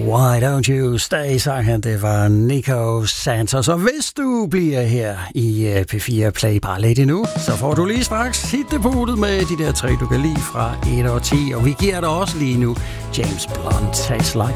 Why Don't You Stay, sang han. Det var Nico Santos. Og hvis du bliver her i P4 Play bare lidt endnu, så får du lige straks hitdebutet med de der 3, du kan lide fra 1 og 10. Og vi giver dig også lige nu James Blunt, Tastes Like